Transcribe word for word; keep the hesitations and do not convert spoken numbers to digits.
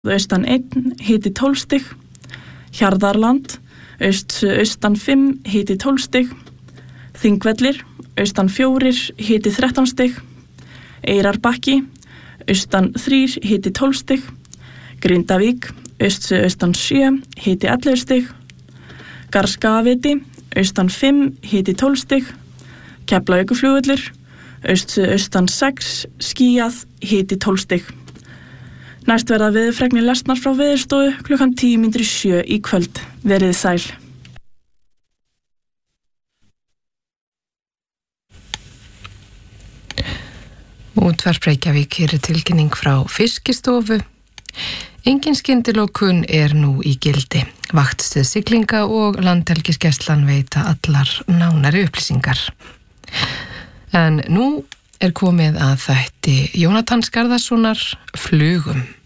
austan einn, hiti tólf stig. Hjarðarland, aust-austan fimm, hiti tólf stig. Þingvellir, austan fjórir, hiti þrettán stig. Eyrarbakki, austan þrír, hiti tólf stig. Grindavík, aust-austan sjö, hiti ellefu stig. Garðskagaviti, austan fimm, hiti tólf stig. Keflavíkurflugvöllur, aust-austan sex, skýjað, hiti tólf stig. Næst verða veðurfregnir lesnar frá Veðurstofu klukkan tíu mínútur í sjö í kvöld. Verið sæl. Útvarp Reykjavík er tilkynning frá Fiskistofu. Engin skyndilokun er nú í gildi. Vaktstöð siglinga og Landhelgisgæslan veita allar nánari upplýsingar. En nú er komið að þætti Jónatan Skarðarssonar Flugum.